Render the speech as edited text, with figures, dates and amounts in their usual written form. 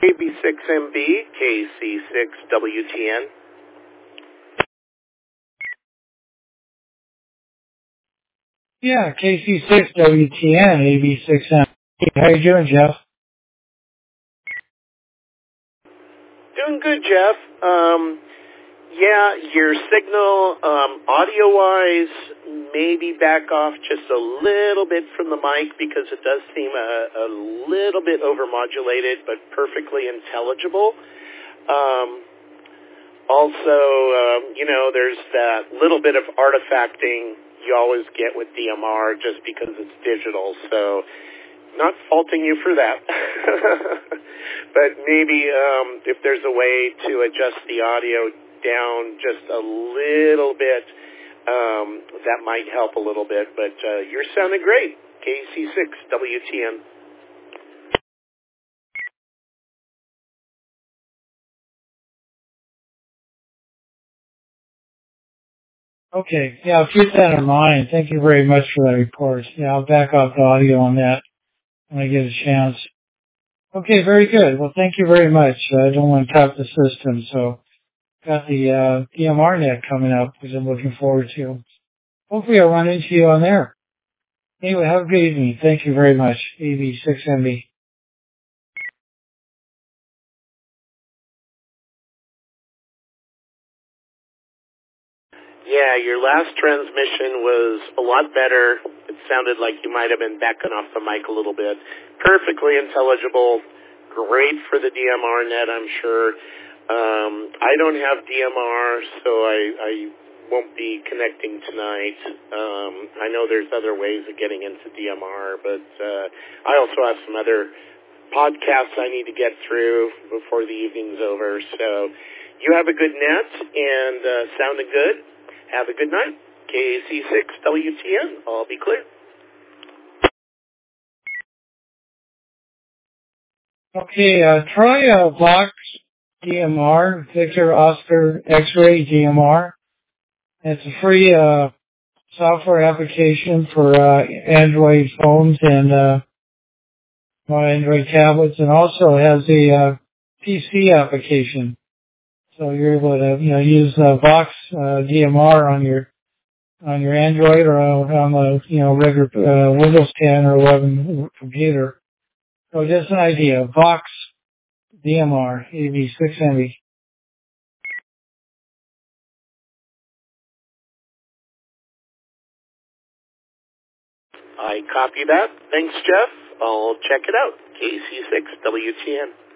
AB6MB, KC6WTN. Yeah, KC6WTN, AB6M. How you doing, Jeff? Doing good, Jeff. Yeah, your signal, audio-wise, maybe back off just a little bit from the mic because it does seem a little bit overmodulated, but perfectly intelligible. Also, there's that little bit of artifacting you always get with DMR just because it's digital, so not faulting you for that. But maybe if there's a way to adjust the audio down just a little bit, that might help a little bit. But you're sounding great, KC6WTN. Okay, yeah, I'll keep that in mind. Thank you very much for that report. Yeah, I'll back off the audio on that when I get a chance. Okay, very good. Well, thank you very much. I don't want to top the system, so got the DMR net coming up, which I'm looking forward to. Hopefully I'll run into you on there. Anyway, have a good evening. Thank you very much, AB6MB. Yeah, your last transmission was a lot better. It sounded like you might have been backing off the mic a little bit. Perfectly intelligible. Great for the DMR net, I'm sure. I don't have DMR, so I won't be connecting tonight. I know there's other ways of getting into DMR, but I also have some other podcasts I need to get through before the evening's over. So you have a good net and sounding good. Have a good night. KC6WTN. I'll be clear. Okay, try Vox DMR, Victor Oscar X-Ray DMR. It's a free software application for Android phones and Android tablets, and also has a PC application. So you're able to use Vox DMR on your Android or on the regular Windows 10 or 11 computer. So just an idea. Vox DMR AB6MB. I copy that. Thanks, Jeff. I'll check it out. KC6WTN.